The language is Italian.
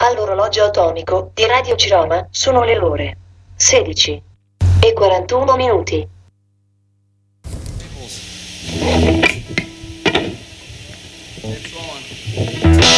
Dall'orologio atomico di Radio Ciroma sono le ore 16:41.